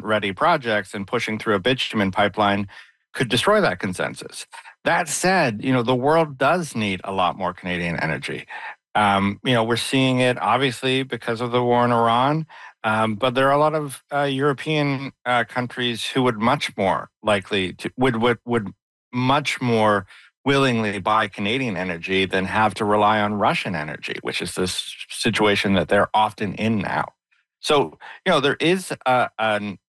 ready projects and pushing through a bitumen pipeline could destroy that consensus. That said, the world does need a lot more Canadian energy. We're seeing it obviously because of the war in Iran, but there are a lot of European countries who would much more likely to would much more willingly buy Canadian energy than have to rely on Russian energy, which is this situation that they're often in now. So, there is